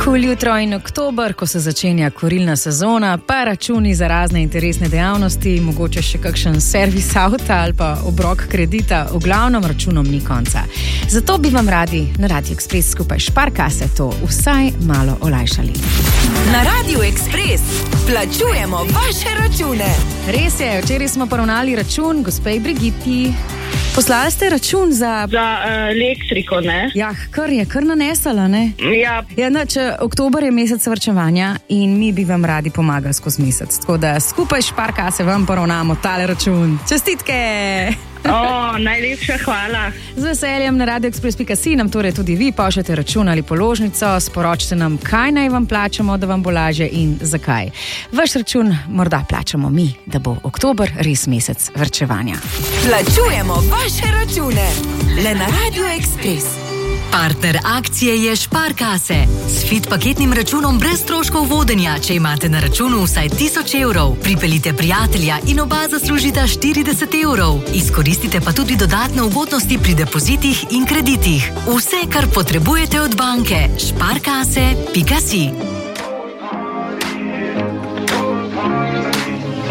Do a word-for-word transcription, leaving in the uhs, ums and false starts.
Kul jutro in oktober, ko se začenja kurilna sezona, pa računi za razne interesne dejavnosti, mogoče še kakšen servis avta ali pa obrok kredita, v glavnem računom ni konca. Zato bi vam radi na Radio Ekspres skupaj Šparkase to vsaj malo olajšali. Na Radio Ekspres plačujemo vaše račune. Res je, včeraj smo poravnali račun gospej Brigiti. Poslali ste račun za... Za uh, elektriko, ne? Ja, kar je, kar nanesala, ne? Ja. Ja, nač, oktober je mesec varčevanja in mi bi vam radi pomagali skozi mesec. Tako da skupaj Šparkase vam poravnamo tale račun. Čestitke! O, najlepša hvala. Z veseljem na radio ekspres pika si nam torej tudi vi pošljete račun ali položnico, sporočite nam, kaj naj vam plačamo, da vam bo lažje in zakaj. Vaš račun morda plačamo mi, da bo oktober res mesec varčevanja. Plačujemo vaše račune le na Radio Ekspres. Partner akcije je Šparkase. S Fit paketnim računom brez stroškov vodenja, če imate na računu vsaj tisoč evrov. Pripeljite prijatelja in oba zaslužita štirideset evrov. Izkoristite pa tudi dodatne ugodnosti pri depozitih in kreditih. Vse, kar potrebujete od banke. Šparkase pika si.